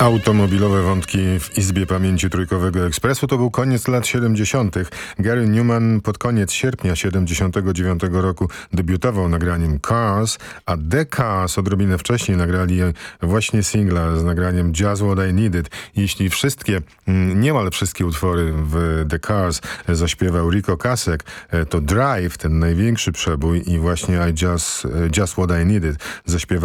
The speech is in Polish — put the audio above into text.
Automobilowe wątki w Izbie Pamięci Trójkowego Ekspresu to był koniec lat 70. Gary Numan pod koniec sierpnia 79 roku debiutował nagraniem Cars, a The Cars odrobinę wcześniej nagrali właśnie singla z nagraniem Just What I Needed. Jeśli niemal wszystkie utwory w The Cars zaśpiewał Rico Kasek, to Drive, ten największy przebój i właśnie Just What I Needed zaśpiewał